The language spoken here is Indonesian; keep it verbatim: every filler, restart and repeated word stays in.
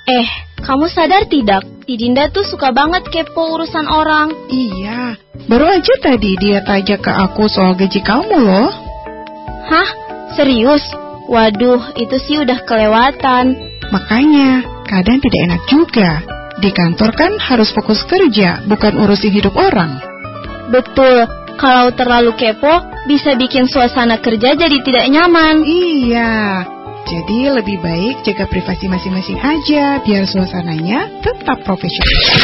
Eh, kamu sadar tidak? Si Dinda tuh suka banget kepo urusan orang. Iya, baru aja tadi dia tanya ke aku soal gaji kamu loh. Hah? Serius? Waduh, itu sih udah kelewatan. Makanya, kadang tidak enak juga. Di kantor kan harus fokus kerja, bukan urusin hidup orang. Betul, kalau terlalu kepo, bisa bikin suasana kerja jadi tidak nyaman. Iya, jadi lebih baik jaga privasi masing-masing aja, biar suasananya tetap profesional.